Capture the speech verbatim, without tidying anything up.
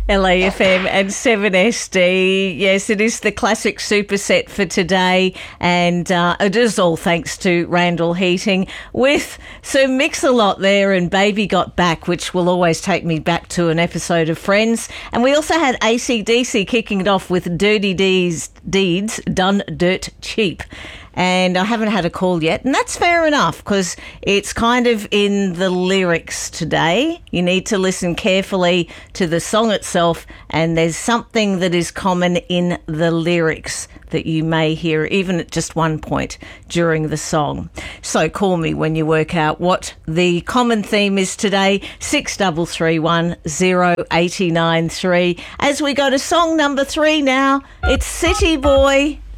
L A F M and seven S D. Yes, it is the classic superset for today, and uh, it is all thanks to Randall Heating with some Mix-a-Lot there and Baby Got Back, which will always take me back to an episode of Friends. And we also had A C D C kicking it off with Dirty Deeds, Deeds Done Dirt Cheap. And I haven't had a call yet, and that's fair enough because it's kind of in the lyrics today. You need to listen carefully to the song itself, and there's something that is common in the lyrics that you may hear even at just one point during the song. So call me when you work out what the common theme is today, six three three one, zero eight nine three. As we go to song number three now, it's City Boy.